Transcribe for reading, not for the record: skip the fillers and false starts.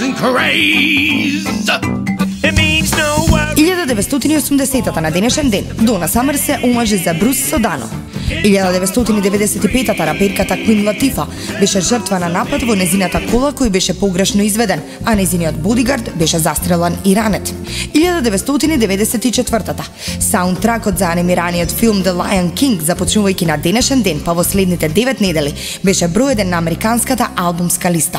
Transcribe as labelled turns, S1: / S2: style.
S1: and crazed. It means no worry.
S2: 1980-та на денешен ден Дона Самер се омажи за Брус со Дано. 1995-та раперката Квин Латифа беше жртва на напад во незината кола кој беше погрешно изведен, а незиниот бодигард беше застрелан и ранет. 1994-та саундтракот за анимираниот филм The Lion King, започнувајќи на денешен ден па во следните 9 недели, беше број 1 на американската албумска листа.